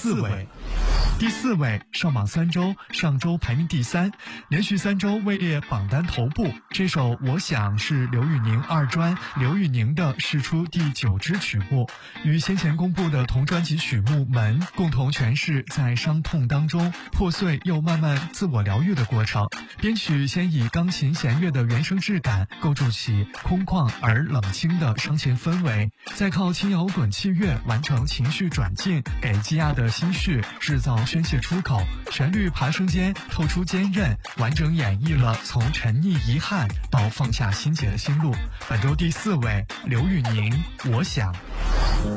4位。第4位上榜3周，上周排名第3，连续3周位列榜单头部。这首《我想》是刘宇宁二专刘宇宁的释出第9支曲目，与先前公布的同专辑曲目《门》共同诠释在伤痛当中破碎又慢慢自我疗愈的过程。编曲先以钢琴弦乐的原声质感构筑起空旷而冷清的伤情氛围，再靠轻摇滚器乐完成情绪转进，给积压的心绪制造宣泄出口，旋律爬升间透出坚韧，完整演绎了从沉溺遗憾到放下心结的心路。本周第4位，刘宇宁《我想》。